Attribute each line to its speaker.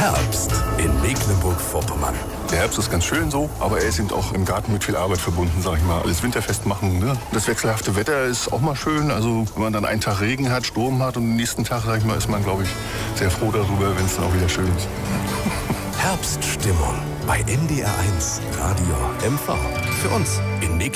Speaker 1: Herbst in Mecklenburg-Vorpommern.
Speaker 2: Der Herbst ist ganz schön so, aber er ist eben auch im Garten mit viel Arbeit verbunden, sag ich mal. Alles winterfest machen, ne? Das wechselhafte Wetter ist auch mal schön. Also wenn man dann einen Tag Regen hat, Sturm hat und den nächsten Tag, sag ich mal, ist man, glaube ich, sehr froh darüber, wenn es dann auch wieder schön ist.
Speaker 1: Herbststimmung bei NDR 1 Radio MV. Für uns in Mecklenburg.